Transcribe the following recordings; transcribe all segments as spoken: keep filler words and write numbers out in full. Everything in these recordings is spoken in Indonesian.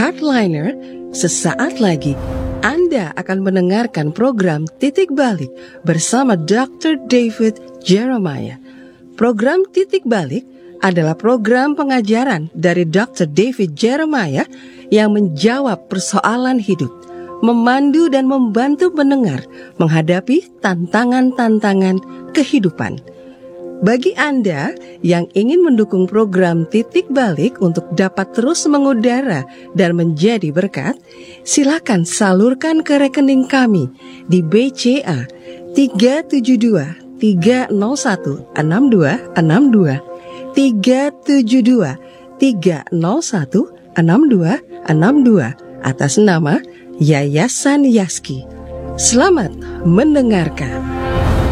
Hardliner, sesaat lagi Anda akan mendengarkan program Titik Balik bersama doktor David Jeremiah. Program Titik Balik adalah program pengajaran dari doktor David Jeremiah yang menjawab persoalan hidup, memandu dan membantu pendengar menghadapi tantangan-tantangan kehidupan. Bagi Anda yang ingin mendukung program Titik Balik untuk dapat terus mengudara dan menjadi berkat, silakan salurkan ke rekening kami di B C A tiga tujuh dua tiga nol satu enam dua enam dua tiga tujuh dua tiga nol satu enam dua enam dua atas nama Yayasan Yaski. Selamat mendengarkan.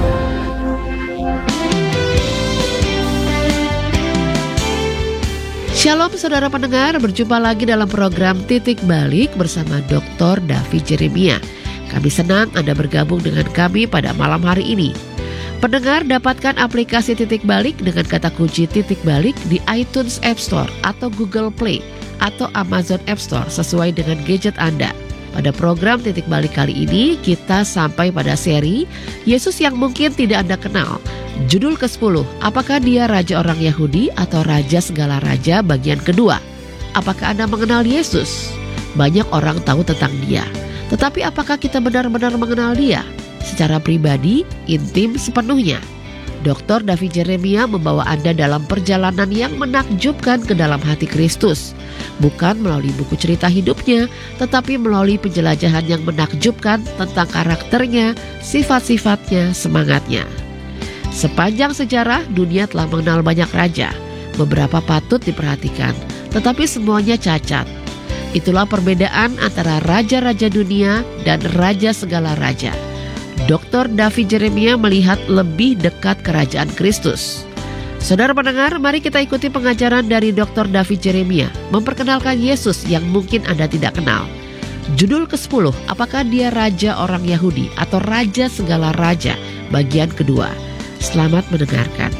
Shalom saudara pendengar, berjumpa lagi dalam program Titik Balik bersama doktor David Jeremiah. Kami senang Anda bergabung dengan kami pada malam hari ini. Pendengar dapatkan aplikasi Titik Balik dengan kata kunci Titik Balik di iTunes App Store atau Google Play atau Amazon App Store sesuai dengan gadget Anda. Pada program Titik Balik kali ini kita sampai pada seri Yesus yang mungkin tidak Anda kenal. Judul kesepuluh, apakah dia raja orang Yahudi atau raja segala raja bagian kedua? Apakah Anda mengenal Yesus? Banyak orang tahu tentang dia. Tetapi apakah kita benar-benar mengenal dia? Secara pribadi, intim sepenuhnya. doktor David Jeremiah membawa Anda dalam perjalanan yang menakjubkan ke dalam hati Kristus. Bukan melalui buku cerita hidupnya, tetapi melalui penjelajahan yang menakjubkan tentang karakternya, sifat-sifatnya, semangatnya. Sepanjang sejarah, dunia telah mengenal banyak raja. Beberapa patut diperhatikan, tetapi semuanya cacat. Itulah perbedaan antara raja-raja dunia dan raja segala raja. doktor David Jeremiah melihat lebih dekat kerajaan Kristus. Saudara pendengar, mari kita ikuti pengajaran dari doktor David Jeremiah memperkenalkan Yesus yang mungkin Anda tidak kenal. Judul kesepuluh, apakah dia raja orang Yahudi atau raja segala raja bagian kedua. Selamat mendengarkan.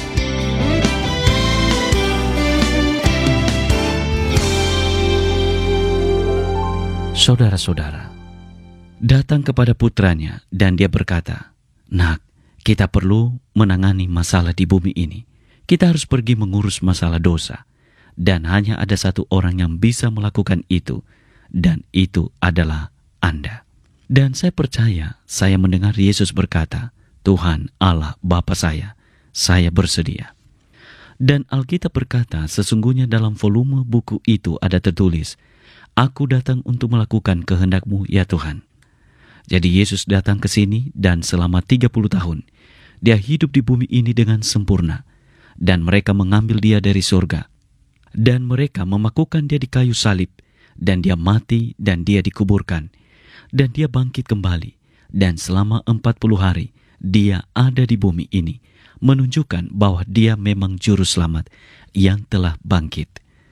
Saudara-saudara, datang kepada putranya dan dia berkata, "Nak, kita perlu menangani masalah di bumi ini. Kita harus pergi mengurus masalah dosa. Dan hanya ada satu orang yang bisa melakukan itu, dan itu adalah Anda." Dan saya percaya, saya mendengar Yesus berkata, "Tuhan Allah Bapa saya, saya bersedia." Dan Alkitab berkata, sesungguhnya dalam volume buku itu ada tertulis, "Aku datang untuk melakukan kehendak-Mu ya Tuhan." Jadi Yesus datang ke sini dan selama tiga puluh tahun, dia hidup di bumi ini dengan sempurna. Dan mereka mengambil dia dari surga. Dan mereka memakukan dia di kayu salib. Dan dia mati dan dia dikuburkan. Dan dia bangkit kembali. Dan selama empat puluh hari, dia ada di bumi ini, menunjukkan bahwa dia memang juru selamat yang telah bangkit.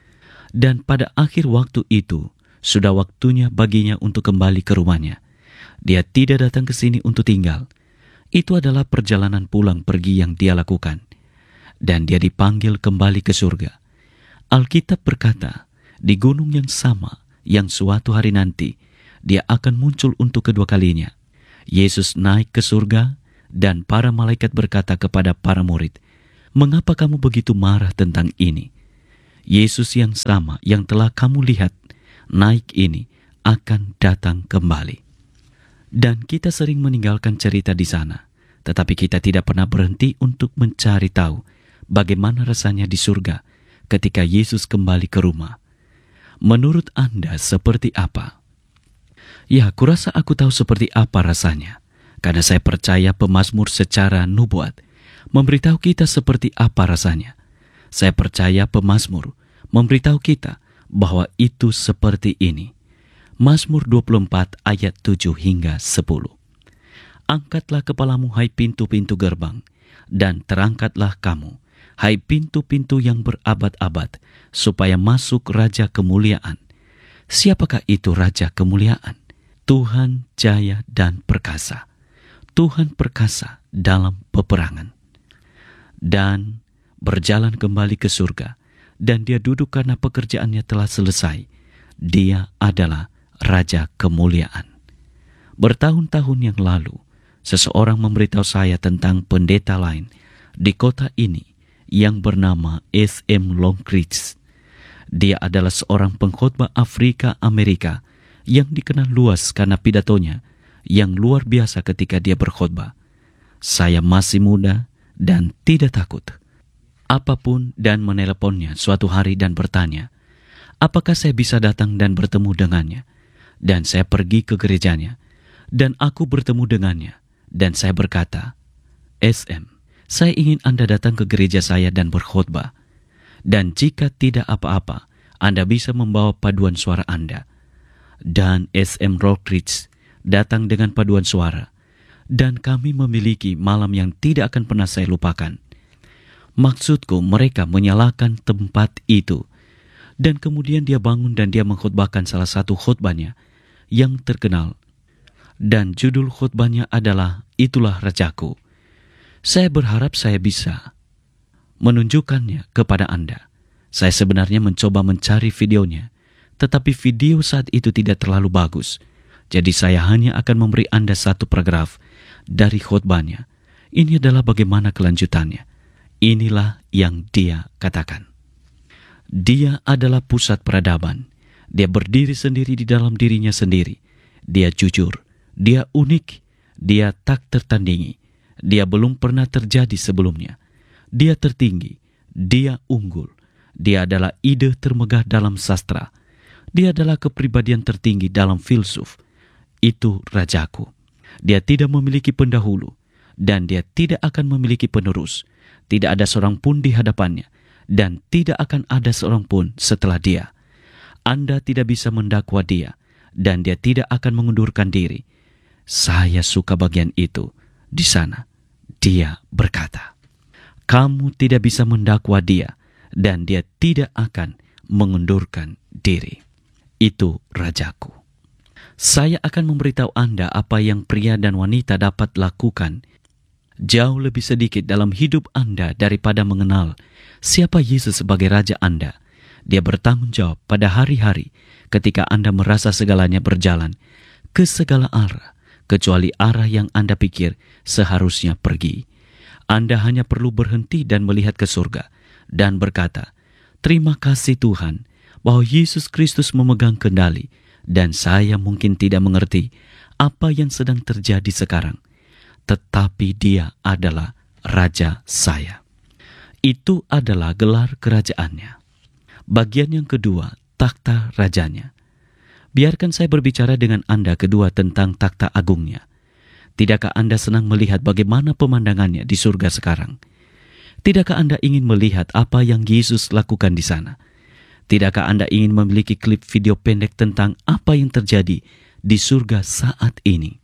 Dan pada akhir waktu itu, sudah waktunya baginya untuk kembali ke rumahnya. Dia tidak datang ke sini untuk tinggal. Itu adalah perjalanan pulang pergi yang dia lakukan. Dan dia dipanggil kembali ke surga. Alkitab berkata, di gunung yang sama, yang suatu hari nanti, dia akan muncul untuk kedua kalinya. Yesus naik ke surga, dan para malaikat berkata kepada para murid, "Mengapa kamu begitu marah tentang ini? Yesus yang sama yang telah kamu lihat naik ini akan datang kembali." Dan kita sering meninggalkan cerita di sana, tetapi kita tidak pernah berhenti untuk mencari tahu bagaimana rasanya di surga ketika Yesus kembali ke rumah. Menurut Anda seperti apa? Ya, kurasa aku tahu seperti apa rasanya. Karena saya percaya pemazmur secara nubuat memberitahu kita seperti apa rasanya. Saya percaya pemazmur memberitahu kita bahwa itu seperti ini. Mazmur dua puluh empat ayat tujuh hingga sepuluh. "Angkatlah kepalamu hai pintu-pintu gerbang, dan terangkatlah kamu, hai pintu-pintu yang berabad-abad, supaya masuk Raja Kemuliaan. Siapakah itu Raja Kemuliaan? Tuhan jaya dan perkasa. Tuhan perkasa dalam peperangan." Dan berjalan kembali ke surga, dan dia duduk karena pekerjaannya telah selesai, Dia adalah Raja Kemuliaan. Bertahun-tahun yang lalu, seseorang memberitahu saya tentang pendeta lain di kota ini yang bernama S M Longridge. Dia adalah seorang pengkhotbah Afrika Amerika yang dikenal luas karena pidatonya yang luar biasa ketika dia berkhotbah. Saya masih muda dan tidak takut apapun dan meneleponnya suatu hari dan bertanya, apakah saya bisa datang dan bertemu dengannya? Dan saya pergi ke gerejanya, dan aku bertemu dengannya, dan saya berkata, S M, saya ingin Anda datang ke gereja saya dan berkhotbah. Dan jika tidak apa-apa, Anda bisa membawa paduan suara Anda. Dan S M Longridge datang dengan paduan suara, dan kami memiliki malam yang tidak akan pernah saya lupakan. Maksudku, mereka menyalakan tempat itu. Dan kemudian dia bangun dan dia mengkhotbahkan salah satu khotbahnya yang terkenal. Dan judul khotbahnya adalah Itulah Rajaku. Saya berharap saya bisa menunjukkannya kepada Anda. Saya sebenarnya mencoba mencari videonya, tetapi video saat itu tidak terlalu bagus. Jadi saya hanya akan memberi Anda satu paragraf dari khotbahnya. Ini adalah bagaimana kelanjutannya. Inilah yang dia katakan. Dia adalah pusat peradaban. Dia berdiri sendiri di dalam dirinya sendiri. Dia jujur. Dia unik. Dia tak tertandingi. Dia belum pernah terjadi sebelumnya. Dia tertinggi. Dia unggul. Dia adalah ide termegah dalam sastra. Dia adalah kepribadian tertinggi dalam filsuf. Itu Rajaku. Dia tidak memiliki pendahulu, dan dia tidak akan memiliki penerus. Tidak ada seorang pun di hadapannya, dan tidak akan ada seorang pun setelah dia. Anda tidak bisa mendakwa dia, dan dia tidak akan mengundurkan diri. Saya suka bagian itu. Di sana, dia berkata, kamu tidak bisa mendakwa dia, dan dia tidak akan mengundurkan diri. Itu Rajaku. Saya akan memberitahu Anda apa yang pria dan wanita dapat lakukan jauh lebih sedikit dalam hidup Anda daripada mengenal siapa Yesus sebagai Raja Anda. Dia bertanggung jawab pada hari-hari ketika Anda merasa segalanya berjalan ke segala arah, kecuali arah yang Anda pikir seharusnya pergi. Anda hanya perlu berhenti dan melihat ke surga dan berkata, terima kasih Tuhan bahwa Yesus Kristus memegang kendali dan saya mungkin tidak mengerti apa yang sedang terjadi sekarang. Tetapi dia adalah Raja saya. Itu adalah gelar kerajaannya. Bagian yang kedua, takhta rajanya. Biarkan saya berbicara dengan Anda kedua tentang takhta agungnya. Tidakkah Anda senang melihat bagaimana pemandangannya di surga sekarang? Tidakkah Anda ingin melihat apa yang Yesus lakukan di sana? Tidakkah Anda ingin memiliki klip video pendek tentang apa yang terjadi di surga saat ini?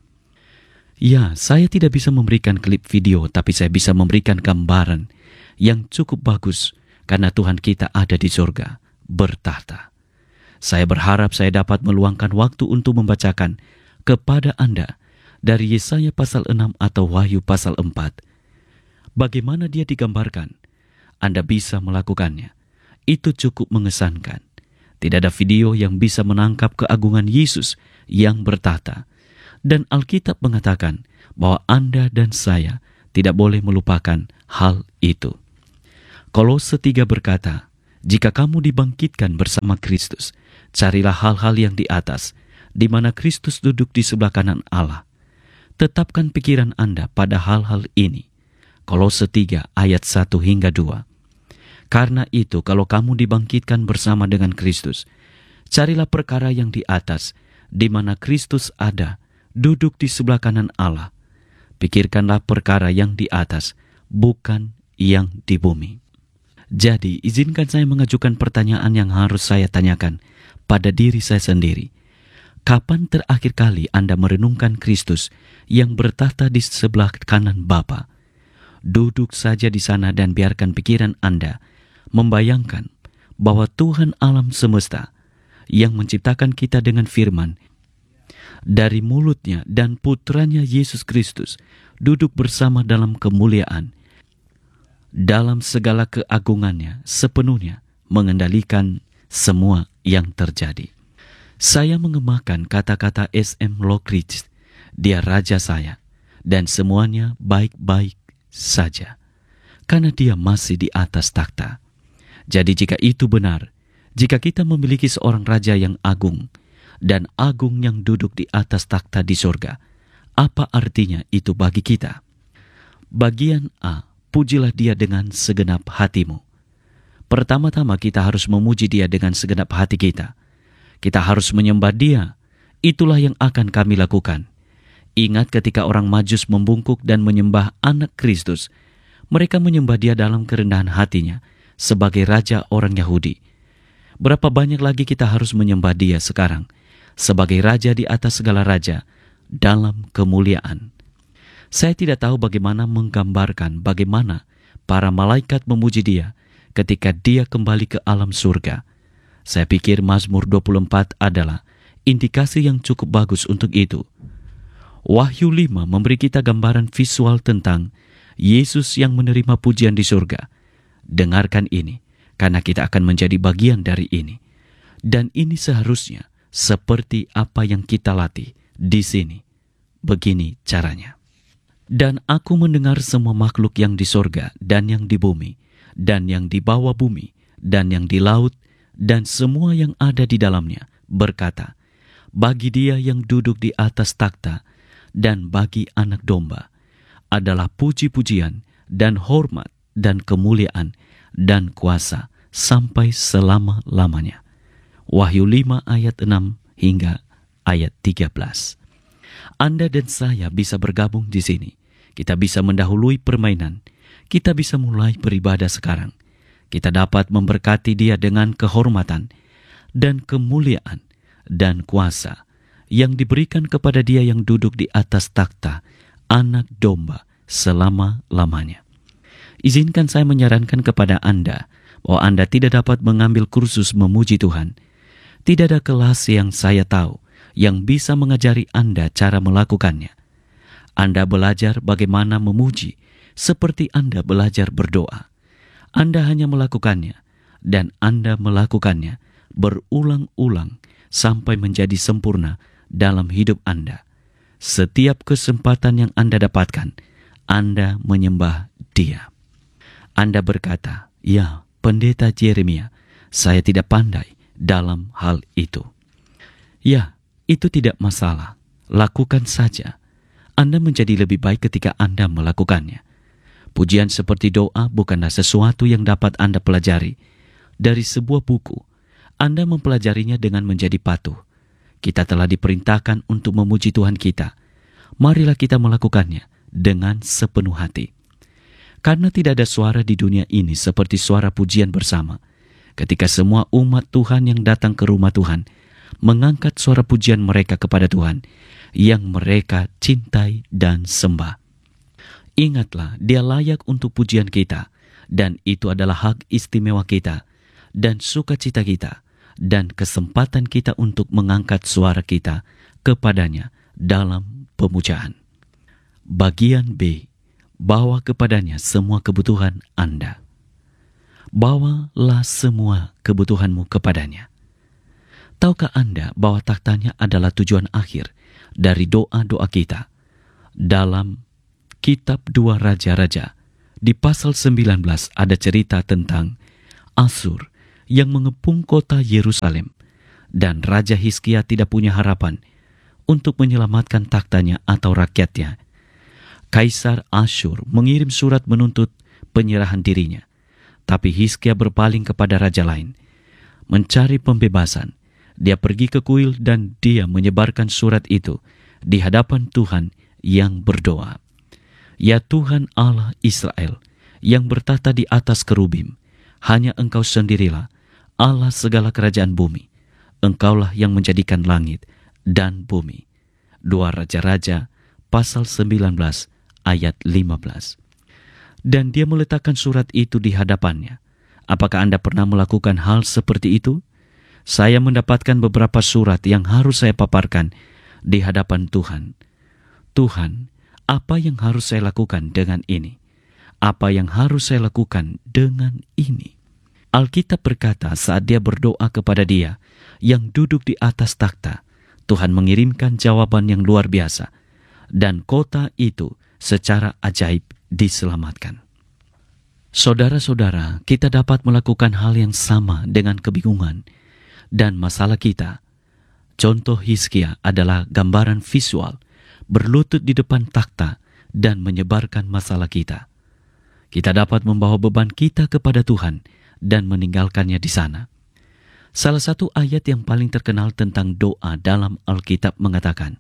Ya, saya tidak bisa memberikan klip video, tapi saya bisa memberikan gambaran yang cukup bagus karena Tuhan kita ada di surga, bertahta. Saya berharap saya dapat meluangkan waktu untuk membacakan kepada Anda dari Yesaya pasal enam atau Wahyu pasal empat. Bagaimana dia digambarkan? Anda bisa melakukannya. Itu cukup mengesankan. Tidak ada video yang bisa menangkap keagungan Yesus yang bertahta. Dan Alkitab mengatakan bahwa Anda dan saya tidak boleh melupakan hal itu. Kolose tiga berkata, jika kamu dibangkitkan bersama Kristus, carilah hal-hal yang di atas, di mana Kristus duduk di sebelah kanan Allah. Tetapkan pikiran Anda pada hal-hal ini. Kolose tiga ayat satu hingga dua. Karena itu, kalau kamu dibangkitkan bersama dengan Kristus, carilah perkara yang di atas, di mana Kristus ada, duduk di sebelah kanan Allah. Pikirkanlah perkara yang di atas, bukan yang di bumi. Jadi, izinkan saya mengajukan pertanyaan yang harus saya tanyakan pada diri saya sendiri. Kapan terakhir kali Anda merenungkan Kristus yang bertahta di sebelah kanan Bapa? Duduk saja di sana dan biarkan pikiran Anda membayangkan bahwa Tuhan alam semesta yang menciptakan kita dengan firman dari mulutnya dan putranya Yesus Kristus duduk bersama dalam kemuliaan, dalam segala keagungannya sepenuhnya mengendalikan semua yang terjadi. Saya mengemakan kata-kata S M Lockridge, dia raja saya, dan semuanya baik-baik saja, karena dia masih di atas takhta. Jadi jika itu benar, jika kita memiliki seorang raja yang agung, dan agung yang duduk di atas takhta di surga, apa artinya itu bagi kita? Bagian A, pujilah dia dengan segenap hatimu. Pertama-tama kita harus memuji dia dengan segenap hati kita. Kita harus menyembah dia. Itulah yang akan kami lakukan. Ingat ketika orang Majus membungkuk dan menyembah anak Kristus, mereka menyembah dia dalam kerendahan hatinya sebagai raja orang Yahudi. Berapa banyak lagi kita harus menyembah dia sekarang sebagai raja di atas segala raja dalam kemuliaan. Saya tidak tahu bagaimana menggambarkan bagaimana para malaikat memuji dia ketika dia kembali ke alam surga. Saya pikir Mazmur dua puluh empat adalah indikasi yang cukup bagus untuk itu. Wahyu lima memberi kita gambaran visual tentang Yesus yang menerima pujian di surga. Dengarkan ini, karena kita akan menjadi bagian dari ini. Dan ini seharusnya seperti apa yang kita latih di sini. Begini caranya. Dan aku mendengar semua makhluk yang di surga dan yang di bumi, dan yang di bawah bumi, dan yang di laut, dan semua yang ada di dalamnya, berkata, bagi dia yang duduk di atas takhta, dan bagi anak domba, adalah puji-pujian, dan hormat, dan kemuliaan, dan kuasa, sampai selama-lamanya. Wahyu lima ayat enam hingga ayat tiga belas. Anda dan saya bisa bergabung di sini. Kita bisa mendahului permainan. Kita bisa mulai beribadah sekarang. Kita dapat memberkati dia dengan kehormatan dan kemuliaan dan kuasa yang diberikan kepada dia yang duduk di atas takhta, anak domba, selama-lamanya. Izinkan saya menyarankan kepada Anda bahwa Anda tidak dapat mengambil kursus memuji Tuhan. Tidak ada kelas yang saya tahu yang bisa mengajari Anda cara melakukannya. Anda belajar bagaimana memuji seperti Anda belajar berdoa. Anda hanya melakukannya, dan Anda melakukannya berulang-ulang sampai menjadi sempurna dalam hidup Anda. Setiap kesempatan yang Anda dapatkan, Anda menyembah Dia. Anda berkata, ya, Pendeta Jeremia, saya tidak pandai dalam hal itu. Ya, itu tidak masalah. Lakukan saja. Anda menjadi lebih baik ketika Anda melakukannya. Pujian seperti doa bukanlah sesuatu yang dapat Anda pelajari dari sebuah buku. Anda mempelajarinya dengan menjadi patuh. Kita telah diperintahkan untuk memuji Tuhan kita. Marilah kita melakukannya dengan sepenuh hati. Karena tidak ada suara di dunia ini seperti suara pujian bersama. Ketika semua umat Tuhan yang datang ke rumah Tuhan mengangkat suara pujian mereka kepada Tuhan yang mereka cintai dan sembah. Ingatlah, dia layak untuk pujian kita, dan itu adalah hak istimewa kita, dan sukacita kita, dan kesempatan kita untuk mengangkat suara kita kepadanya dalam pemujaan. Bagian B, bawa kepadanya semua kebutuhan Anda. Bawalah semua kebutuhanmu kepadanya. Tahukah Anda bahwa takhtanya adalah tujuan akhir dari doa-doa kita? Dalam Kitab Dua Raja-Raja, di pasal sembilan belas ada cerita tentang Asyur yang mengepung kota Yerusalem, dan Raja Hizkia tidak punya harapan untuk menyelamatkan takhtanya atau rakyatnya. Kaisar Asyur mengirim surat menuntut penyerahan dirinya, tapi Hizkia berpaling kepada raja lain. Mencari pembebasan, dia pergi ke kuil dan dia menyebarkan surat itu di hadapan Tuhan yang berdoa. Ya Tuhan Allah Israel, yang bertahta di atas kerubim, hanya Engkau sendirilah Allah segala kerajaan bumi. Engkaulah yang menjadikan langit dan bumi. Dua Raja-Raja pasal sembilan belas ayat lima belas. Dan dia meletakkan surat itu di hadapannya. Apakah Anda pernah melakukan hal seperti itu? Saya mendapatkan beberapa surat yang harus saya paparkan di hadapan Tuhan. Tuhan, apa yang harus saya lakukan dengan ini? Apa yang harus saya lakukan dengan ini? Alkitab berkata saat dia berdoa kepada Dia yang duduk di atas takhta, Tuhan mengirimkan jawaban yang luar biasa, dan kota itu secara ajaib diselamatkan. Saudara-saudara, kita dapat melakukan hal yang sama dengan kebingungan dan masalah kita. Contoh Hizkia adalah gambaran visual, berlutut di depan takhta dan menyebarkan masalah kita. Kita dapat membawa beban kita kepada Tuhan dan meninggalkannya di sana. Salah satu ayat yang paling terkenal tentang doa dalam Alkitab mengatakan,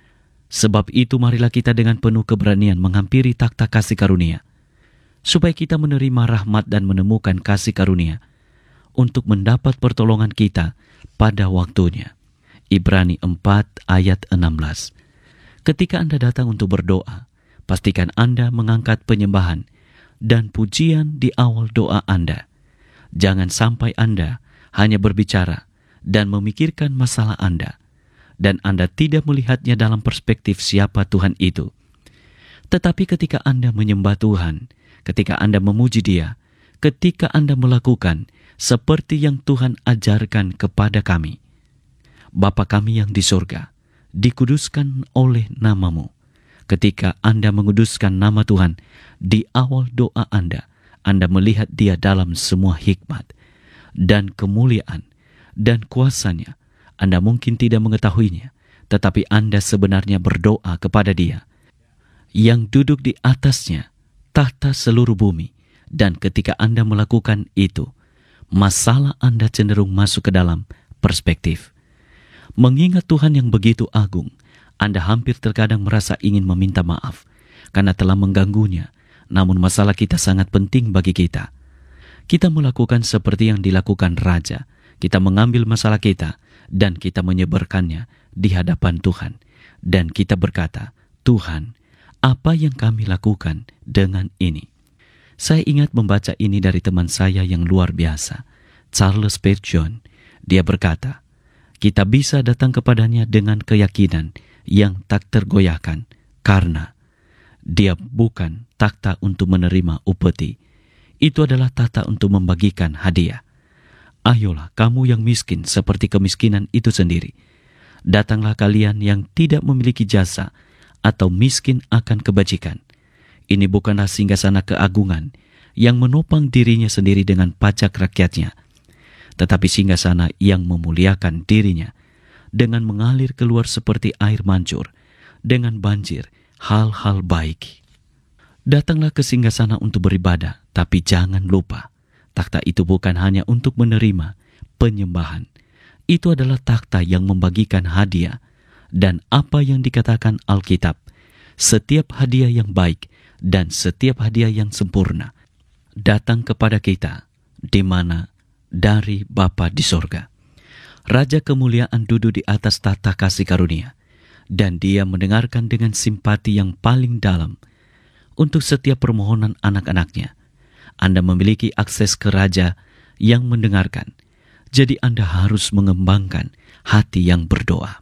"Sebab itu marilah kita dengan penuh keberanian menghampiri takhta kasih karunia, supaya kita menerima rahmat dan menemukan kasih karunia untuk mendapat pertolongan kita pada waktunya." Ibrani empat ayat enam belas. Ketika Anda datang untuk berdoa, pastikan Anda mengangkat penyembahan dan pujian di awal doa Anda. Jangan sampai Anda hanya berbicara dan memikirkan masalah Anda, dan Anda tidak melihatnya dalam perspektif siapa Tuhan itu. Tetapi ketika Anda menyembah Tuhan, ketika Anda memuji Dia, ketika Anda melakukan seperti yang Tuhan ajarkan kepada kami, Bapa kami yang di surga, dikuduskan oleh nama-Mu. Ketika Anda menguduskan nama Tuhan di awal doa Anda, Anda melihat Dia dalam semua hikmat dan kemuliaan dan kuasanya. Anda mungkin tidak mengetahuinya, tetapi Anda sebenarnya berdoa kepada Dia yang duduk di atasnya tahta seluruh bumi. Dan ketika Anda melakukan itu, masalah Anda cenderung masuk ke dalam perspektif. Mengingat Tuhan yang begitu agung, Anda hampir terkadang merasa ingin meminta maaf karena telah mengganggunya. Namun masalah kita sangat penting bagi kita. Kita melakukan seperti yang dilakukan raja. Kita mengambil masalah kita dan kita menyebarkannya di hadapan Tuhan. Dan kita berkata, "Tuhan, apa yang kami lakukan dengan ini?" Saya ingat membaca ini dari teman saya yang luar biasa, Charles Spurgeon. Dia berkata, kita bisa datang kepadanya dengan keyakinan yang tak tergoyahkan, karena Dia bukan takhta untuk menerima upeti. Itu adalah takhta untuk membagikan hadiah. Ayolah kamu yang miskin seperti kemiskinan itu sendiri. Datanglah kalian yang tidak memiliki jasa atau miskin akan kebajikan. Ini bukanlah singgasana keagungan yang menopang dirinya sendiri dengan pajak rakyatnya, tetapi singgasana yang memuliakan dirinya dengan mengalir keluar seperti air mancur, dengan banjir hal-hal baik. Datanglah ke singgasana untuk beribadah, tapi jangan lupa, takhta itu bukan hanya untuk menerima penyembahan. Itu adalah takhta yang membagikan hadiah, dan apa yang dikatakan Alkitab, setiap hadiah yang baik dan setiap hadiah yang sempurna datang kepada kita, di mana dari Bapa di sorga. Raja kemuliaan duduk di atas tahta kasih karunia, dan Dia mendengarkan dengan simpati yang paling dalam untuk setiap permohonan anak-anaknya. Anda memiliki akses ke Raja yang mendengarkan, jadi Anda harus mengembangkan hati yang berdoa.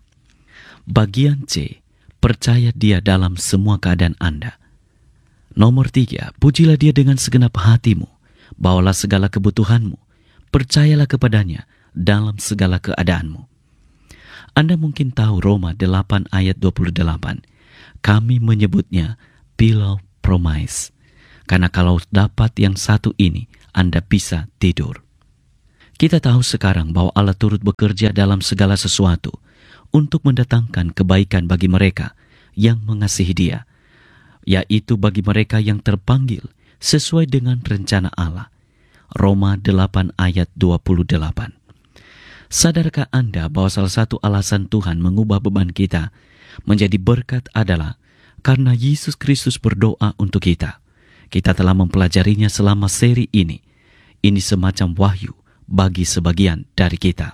Bagian C, percaya Dia dalam semua keadaan Anda. Nomor tiga, pujilah Dia dengan segenap hatimu, bawalah segala kebutuhanmu, percayalah kepadanya dalam segala keadaanmu. Anda mungkin tahu Roma delapan ayat dua puluh delapan. Kami menyebutnya pillow promise, karena kalau dapat yang satu ini, Anda bisa tidur. Kita tahu sekarang bahwa Allah turut bekerja dalam segala sesuatu untuk mendatangkan kebaikan bagi mereka yang mengasihi Dia, yaitu bagi mereka yang terpanggil sesuai dengan rencana Allah. Roma delapan ayat dua puluh delapan. Sadarkah Anda bahwa salah satu alasan Tuhan mengubah beban kita menjadi berkat adalah karena Yesus Kristus berdoa untuk kita. Kita telah mempelajarinya selama seri ini. Ini semacam wahyu bagi sebagian dari kita.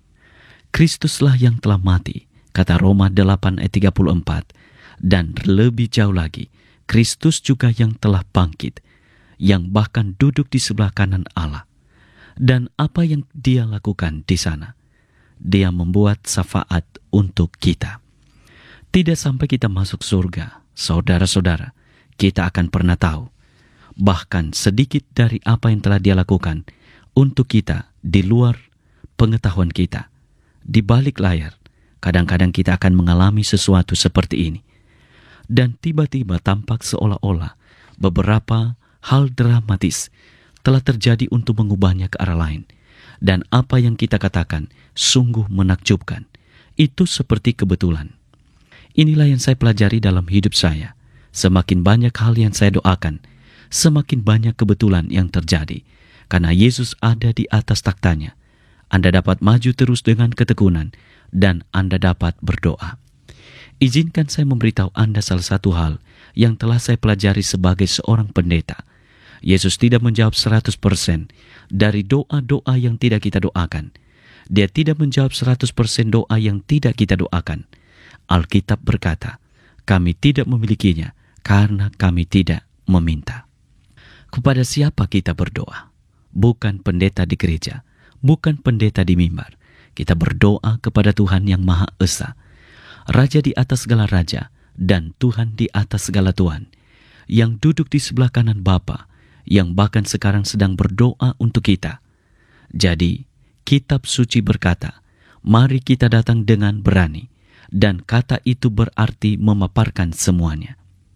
Kristuslah yang telah mati, kata Roma delapan ayat tiga puluh empat. Dan lebih jauh lagi, Kristus juga yang telah bangkit, yang bahkan duduk di sebelah kanan Allah. Dan apa yang Dia lakukan di sana? Dia membuat syafaat untuk kita. Tidak sampai kita masuk surga, saudara-saudara, kita akan pernah tahu bahkan sedikit dari apa yang telah Dia lakukan untuk kita di luar pengetahuan kita. Di balik layar, kadang-kadang kita akan mengalami sesuatu seperti ini. Dan tiba-tiba tampak seolah-olah beberapa hal dramatis telah terjadi untuk mengubahnya ke arah lain. Dan apa yang kita katakan sungguh menakjubkan. Itu seperti kebetulan. Inilah yang saya pelajari dalam hidup saya. Semakin banyak hal yang saya doakan, semakin banyak kebetulan yang terjadi. Karena Yesus ada di atas taktanya. Anda dapat maju terus dengan ketekunan dan Anda dapat berdoa. Izinkan saya memberitahu Anda salah satu hal yang telah saya pelajari sebagai seorang pendeta. Yesus tidak menjawab seratus persen dari doa-doa yang tidak kita doakan. Dia tidak menjawab seratus persen doa yang tidak kita doakan. Alkitab berkata, kami tidak memilikinya karena kami tidak meminta. Kepada siapa kita berdoa? Bukan pendeta di gereja, bukan pendeta di mimbar. Kita berdoa kepada Tuhan yang Maha Esa, Raja di atas segala raja dan Tuhan di atas segala Tuhan, yang duduk di sebelah kanan Bapa, yang bahkan sekarang sedang berdoa untuk kita. Jadi, kitab suci berkata, mari kita datang dengan berani, dan kata itu berarti memaparkan semuanya.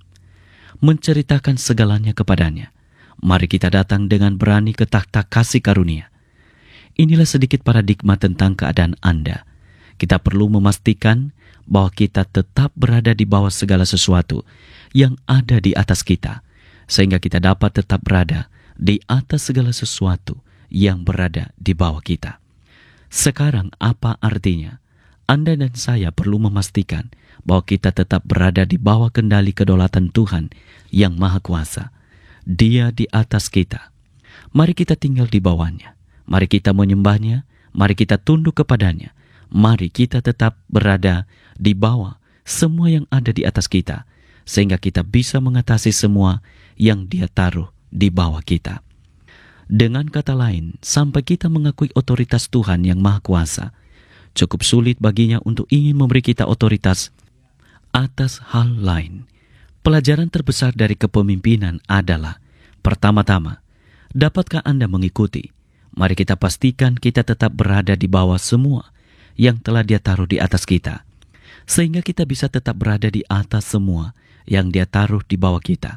Menceritakan segalanya kepadanya. Mari kita datang dengan berani ke takhta kasih karunia. Inilah sedikit paradigma tentang keadaan Anda. Kita perlu memastikan bahwa kita tetap berada di bawah segala sesuatu yang ada di atas kita, sehingga kita dapat tetap berada di atas segala sesuatu yang berada di bawah kita. Sekarang apa artinya? Anda dan saya perlu memastikan bahwa kita tetap berada di bawah kendali kedaulatan Tuhan yang Maha Kuasa. Dia di atas kita. Mari kita tinggal di bawahnya. Mari kita menyembahnya. Mari kita tunduk kepadanya. Mari kita tetap berada di bawah semua yang ada di atas kita, sehingga kita bisa mengatasi semua yang Dia taruh di bawah kita. Dengan kata lain, sampai kita mengakui otoritas Tuhan yang Maha Kuasa, cukup sulit baginya untuk ingin memberi kita otoritas atas hal lain. Pelajaran terbesar dari kepemimpinan adalah, pertama-tama, dapatkah Anda mengikuti? Mari kita pastikan kita tetap berada di bawah semua yang telah Dia taruh di atas kita, sehingga kita bisa tetap berada di atas semua yang Dia taruh di bawah kita.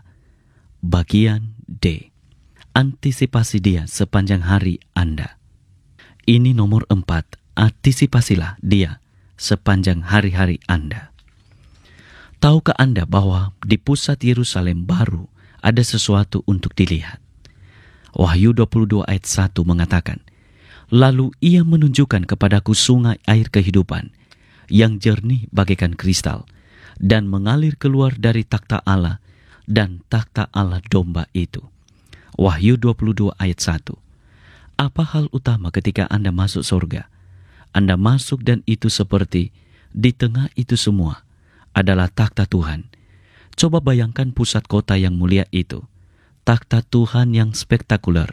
Bagian D. Antisipasi Dia sepanjang hari Anda. Ini nomor empat. Antisipasilah Dia sepanjang hari-hari Anda. Tahukah Anda bahwa di pusat Yerusalem baru ada sesuatu untuk dilihat? Wahyu dua puluh dua ayat satu mengatakan, lalu Ia menunjukkan kepadaku sungai air kehidupan yang jernih bagaikan kristal dan mengalir keluar dari takhta Allah dan takhta Allah domba itu. Wahyu dua puluh dua ayat satu. Apa hal utama ketika Anda masuk surga? Anda masuk dan itu seperti di tengah itu semua adalah takhta Tuhan. Coba bayangkan pusat kota yang mulia itu, takhta Tuhan yang spektakuler.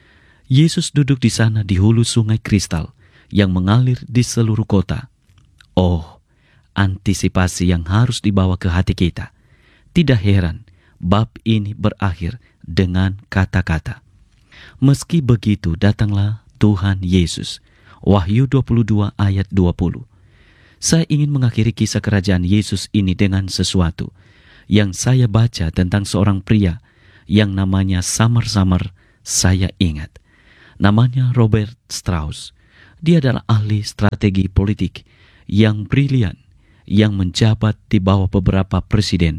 Yesus duduk di sana di hulu sungai kristal yang mengalir di seluruh kota. Oh, antisipasi yang harus dibawa ke hati kita. Tidak heran bab ini berakhir dengan kata-kata, meski begitu datanglah Tuhan Yesus. Wahyu dua puluh dua ayat dua puluh. Saya ingin mengakhiri kisah kerajaan Yesus ini dengan sesuatu yang saya baca tentang seorang pria yang namanya samar-samar saya ingat. Namanya Robert Strauss. Dia adalah ahli strategi politik yang brilian, yang menjabat di bawah beberapa presiden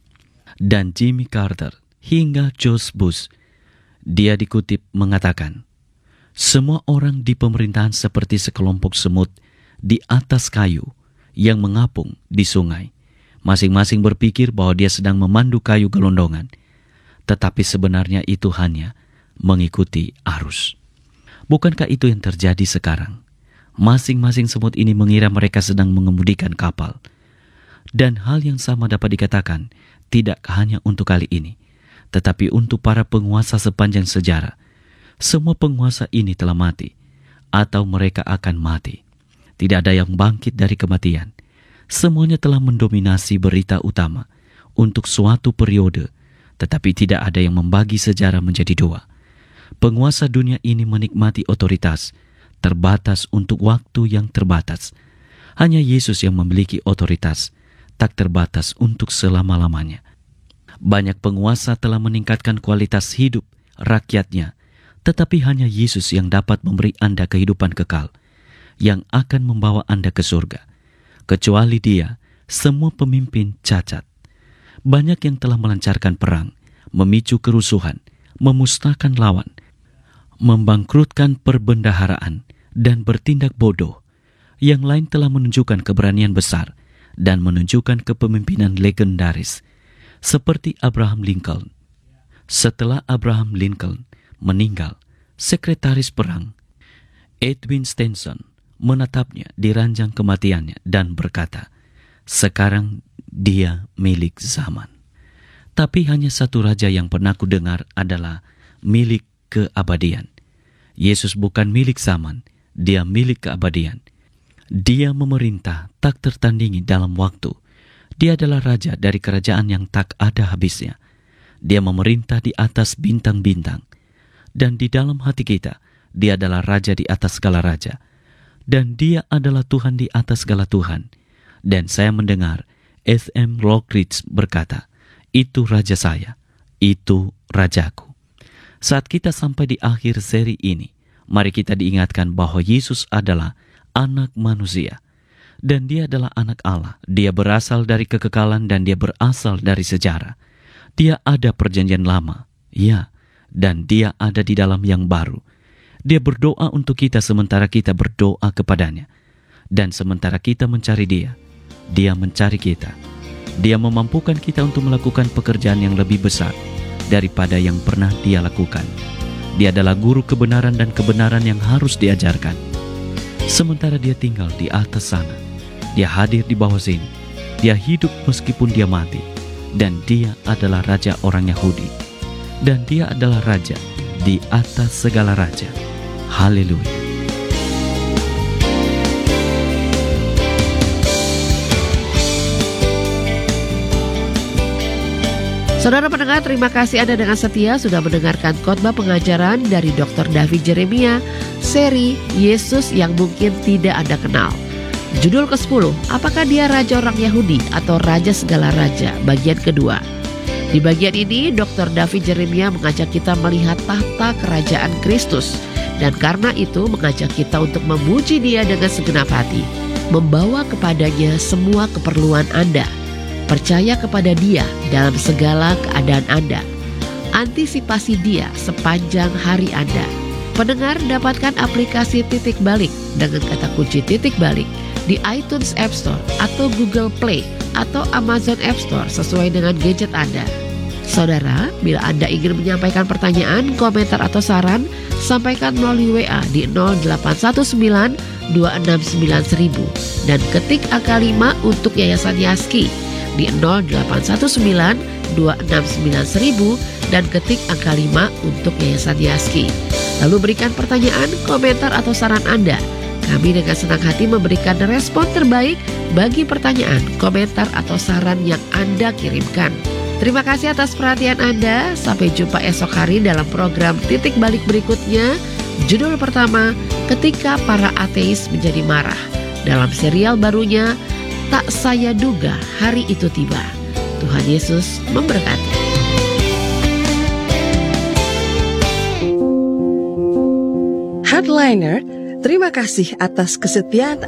dan Jimmy Carter hingga George Bush. Dia dikutip mengatakan, semua orang di pemerintahan seperti sekelompok semut di atas kayu yang mengapung di sungai. Masing-masing berpikir bahwa dia sedang memandu kayu gelondongan, tetapi sebenarnya itu hanya mengikuti arus. Bukankah itu yang terjadi sekarang? Masing-masing semut ini mengira mereka sedang mengemudikan kapal. Dan hal yang sama dapat dikatakan tidak hanya untuk kali ini, tetapi untuk para penguasa sepanjang sejarah. Semua penguasa ini telah mati, atau mereka akan mati. Tidak ada yang bangkit dari kematian. Semuanya telah mendominasi berita utama untuk suatu periode, tetapi tidak ada yang membagi sejarah menjadi dua. Penguasa dunia ini menikmati otoritas terbatas untuk waktu yang terbatas. Hanya Yesus yang memiliki otoritas tak terbatas untuk selama-lamanya. Banyak penguasa telah meningkatkan kualitas hidup rakyatnya, tetapi hanya Yesus yang dapat memberi Anda kehidupan kekal, yang akan membawa Anda ke surga. Kecuali Dia, semua pemimpin cacat. Banyak yang telah melancarkan perang, memicu kerusuhan, memusnahkan lawan, membangkrutkan perbendaharaan, dan bertindak bodoh. Yang lain telah menunjukkan keberanian besar dan menunjukkan kepemimpinan legendaris, seperti Abraham Lincoln. Setelah Abraham Lincoln meninggal, sekretaris perang Edwin Stenson menatapnya di ranjang kematiannya dan berkata, "Sekarang dia milik zaman." Tapi hanya satu raja yang pernah ku dengar adalah milik keabadian. Yesus bukan milik zaman, Dia milik keabadian. Dia memerintah tak tertandingi dalam waktu. Dia adalah raja dari kerajaan yang tak ada habisnya. Dia memerintah di atas bintang-bintang. Dan di dalam hati kita, Dia adalah raja di atas segala raja. Dan Dia adalah Tuhan di atas segala Tuhan. Dan saya mendengar S M Lockridge berkata, "Itu raja saya, itu rajaku." Saat kita sampai di akhir seri ini, mari kita diingatkan bahwa Yesus adalah anak manusia. Dan Dia adalah anak Allah. Dia berasal dari kekekalan dan Dia berasal dari sejarah. Dia ada perjanjian lama, ya, dan Dia ada di dalam yang baru. Dia berdoa untuk kita sementara kita berdoa kepadanya. Dan sementara kita mencari Dia, Dia mencari kita. Dia memampukan kita untuk melakukan pekerjaan yang lebih besar daripada yang pernah Dia lakukan. Dia adalah guru kebenaran dan kebenaran yang harus diajarkan. Sementara Dia tinggal di atas sana, Dia hadir di bawah sini. Dia hidup meskipun Dia mati. Dan Dia adalah Raja orang Yahudi. Dan Dia adalah Raja di atas segala raja. Haleluya. Saudara pendengar, terima kasih Anda dengan setia sudah mendengarkan khotbah pengajaran dari doktor David Jeremia, seri Yesus yang mungkin tidak Anda kenal. Judul kesepuluh, apakah Dia Raja orang Yahudi atau Raja segala raja? Bagian kedua. Di bagian ini, doktor David Jeremia mengajak kita melihat tahta kerajaan Kristus. Dan karena itu mengajak kita untuk memuji Dia dengan segenap hati, membawa kepadanya semua keperluan Anda. Percaya kepada Dia dalam segala keadaan Anda. Antisipasi Dia sepanjang hari Anda. Pendengar, dapatkan aplikasi Titik Balik dengan kata kunci Titik Balik di iTunes App Store atau Google Play atau Amazon App Store sesuai dengan gadget Anda. Saudara, bila Anda ingin menyampaikan pertanyaan, komentar atau saran, sampaikan melalui W A di nol delapan satu sembilan dua enam sembilan seribu dan ketik angka lima untuk Yayasan Yaski di nol delapan satu sembilan dua enam sembilan seribu dan ketik angka lima untuk Yayasan Yaski. Lalu berikan pertanyaan, komentar atau saran Anda. Kami dengan senang hati memberikan respon terbaik bagi pertanyaan, komentar atau saran yang Anda kirimkan. Terima kasih atas perhatian Anda. Sampai jumpa esok hari dalam program Titik Balik berikutnya. Judul pertama, Ketika Para Ateis Menjadi Marah. Dalam serial barunya, Tak Saya Duga Hari Itu Tiba. Tuhan Yesus memberkati. Headliner, terima kasih atas kesetiaan